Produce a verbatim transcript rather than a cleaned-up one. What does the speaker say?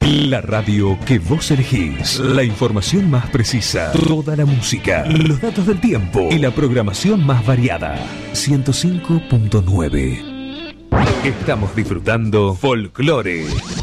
La radio que vos elegís. La información más precisa. Toda la música. Los datos del tiempo. Y la programación más variada. ciento cinco punto nueve. Estamos disfrutando Folclore.